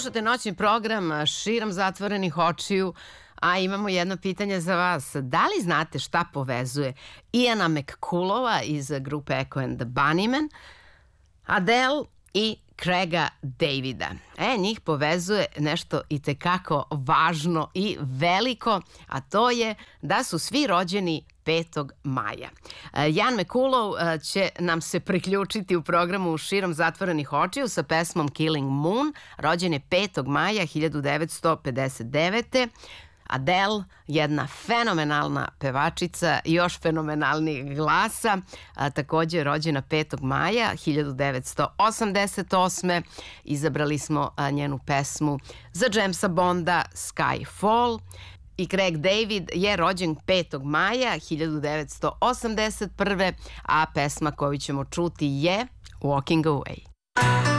Slušate noćni program širom zatvorenih očiju, a imamo jedno pitanje za vas. Da li znate šta povezuje Iana McCullova iz grupe Echo and the Bunnymen, Adele i Craiga Davida? Njih povezuje nešto itekako važno i veliko, a to je da su svi rođeni 5. maja. Ian McCullov će nam se priključiti u programu širom zatvorenih očiju sa pesmom Killing Moon. Rođen je 5. maja 1959. Adele, jedna fenomenalna pevačica, još fenomenalnijeg glasa, takođe rođena 5. maja 1988. Izabrali smo njenu pesmu za Jamesa Bonda Skyfall. I Craig David je rođen 5. maja 1981. a pesma koju ćemo čuti je Walking Away.